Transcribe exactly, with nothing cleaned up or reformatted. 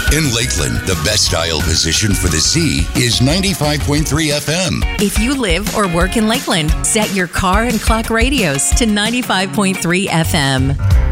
In Lakeland, the best dial position for the sea is ninety-five point three F M. If you live or work in Lakeland, set your car and clock radios to ninety-five point three F M.